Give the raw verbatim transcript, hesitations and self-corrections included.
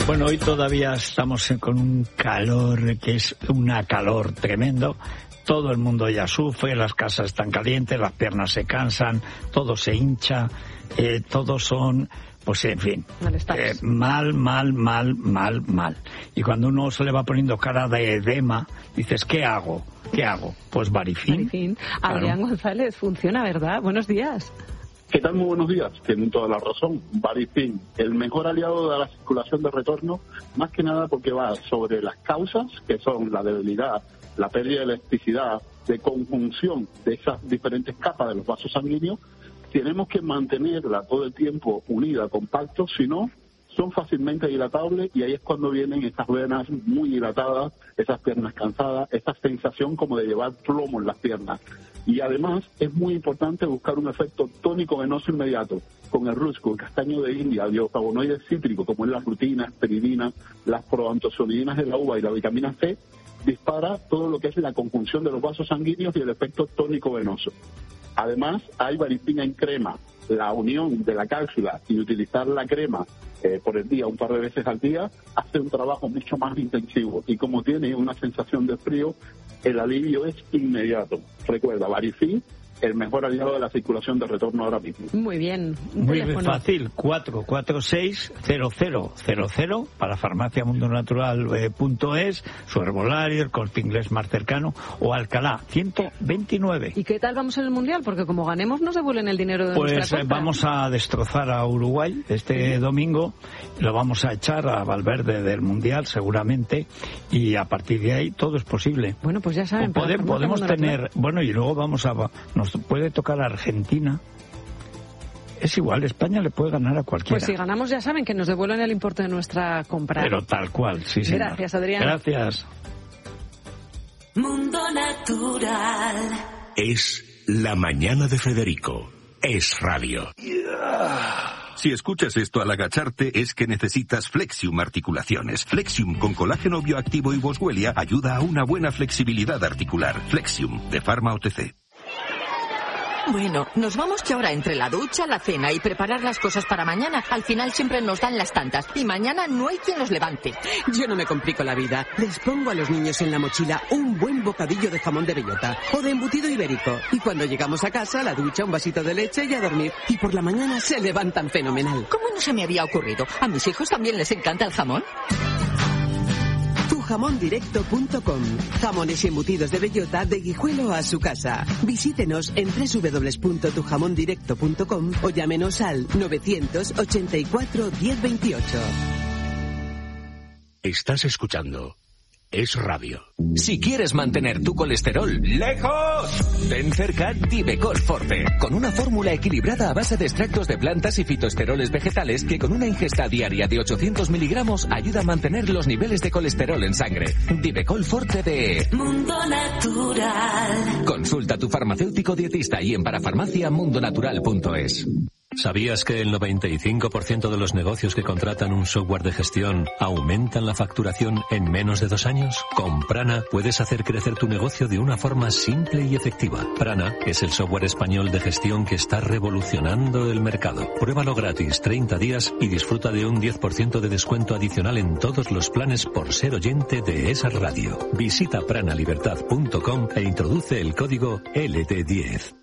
Bueno, hoy todavía estamos con un calor que es una calor tremendo. Todo el mundo ya sufre, las casas están calientes, las piernas se cansan, todo se hincha, eh, todos son, pues en fin, eh, mal, mal, mal, mal, mal. Y cuando uno se le va poniendo cara de edema, dices, ¿qué hago? ¿Qué hago? Pues Varifin. Varifin. Adrián claro. González, funciona, ¿verdad? Buenos días. ¿Qué tal? Muy buenos días. Tienen toda la razón. Varifin, el mejor aliado de la circulación de retorno, más que nada porque va sobre las causas, que son la debilidad, la pérdida de electricidad, de conjunción de esas diferentes capas de los vasos sanguíneos. Tenemos que mantenerla todo el tiempo unida, compacto, si no, son fácilmente dilatables y ahí es cuando vienen estas venas muy dilatadas, esas piernas cansadas, esa sensación como de llevar plomo en las piernas. Y además es muy importante buscar un efecto tónico venoso inmediato con el rusco, el castaño de India, el bioflavonoide cítrico, como es la rutina, aspiridina, las proantocianinas de la uva y la vitamina C, dispara todo lo que es la conjunción de los vasos sanguíneos y el efecto tónico venoso. Además, hay Varifin en crema. La unión de la cápsula y utilizar la crema eh, por el día, un par de veces al día, hace un trabajo mucho más intensivo. Y como tiene una sensación de frío, el alivio es inmediato. Recuerda, Varifin, el mejor aliado de la circulación de retorno ahora mismo. Muy bien. Muy bien, fácil. cuatro cuatro seis cero cero cero cero para farmacia mundo natural punto es, su herbolario, el Corte Inglés más cercano, o Alcalá ciento veintinueve. ¿Y qué tal vamos en el Mundial? Porque como ganemos nos devuelven el dinero de pues nuestra cuenta. Vamos a destrozar a Uruguay este sí. domingo, lo vamos a echar a Valverde del Mundial seguramente, y a partir de ahí todo es posible. Bueno, pues ya saben. Pode, podemos tener, bueno, y luego vamos a... Nos puede tocar a Argentina. Es igual, España le puede ganar a cualquiera. Pues si ganamos ya saben que nos devuelven el importe de nuestra compra. Pero tal cual, sí, sí. Gracias, Adrián. Gracias. Mundo Natural. Es la mañana de Federico. Es radio. Yeah. Si escuchas esto al agacharte es que necesitas Flexium Articulaciones. Flexium con colágeno bioactivo y boswellia ayuda a una buena flexibilidad articular. Flexium de Pharma O T C. Bueno, nos vamos que ahora entre la ducha, la cena y preparar las cosas para mañana, al final siempre nos dan las tantas y mañana no hay quien los levante. Yo no me complico la vida. Les pongo a los niños en la mochila un buen bocadillo de jamón de bellota o de embutido ibérico. Y cuando llegamos a casa, la ducha, un vasito de leche y a dormir. Y por la mañana se levantan fenomenal. ¿Cómo no se me había ocurrido? ¿A mis hijos también les encanta el jamón? tu jamón directo punto com. Jamones y embutidos de bellota de Guijuelo a su casa. Visítenos en doble u doble u doble u punto tu jamón directo punto com o llámenos al novecientos ochenta y cuatro diez veintiocho. Estás escuchando Es Radio. Si quieres mantener tu colesterol lejos, ten cerca Divecol Forte, con una fórmula equilibrada a base de extractos de plantas y fitoesteroles vegetales que con una ingesta diaria de ochocientos miligramos ayuda a mantener los niveles de colesterol en sangre. Divecol Forte de Mundo Natural. Consulta a tu farmacéutico dietista y en parafarmacia mundo natural punto es. ¿Sabías que el noventa y cinco por ciento de los negocios que contratan un software de gestión aumentan la facturación en menos de dos años? Con Prana puedes hacer crecer tu negocio de una forma simple y efectiva. Prana es el software español de gestión que está revolucionando el mercado. Pruébalo gratis treinta días y disfruta de un diez por ciento de descuento adicional en todos los planes por ser oyente de esa radio. Visita prana libertad punto com e introduce el código L D diez.